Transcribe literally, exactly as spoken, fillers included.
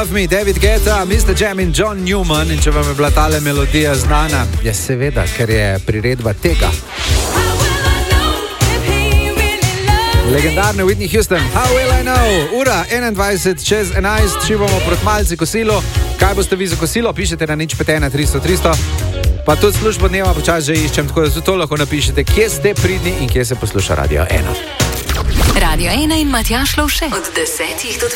Love Me, David Guetta, mister Jam in John Newman. In če vam je bila tale melodija znana, je seveda, ker je priredba tega. Legendarne Whitney Houston, How Will I Know? Ura enaindvajset čez enajst, šibamo proti malci kosilo. Kaj boste vi za kosilo? Pišete na nič pet ena tristo tristo. Pa tudi službo dneva počas že iščem, tako da tudi to lahko napišete, kje ste pridni in kje se posluša Radio ena. Radio ena in Matjaž Lovše od desetih do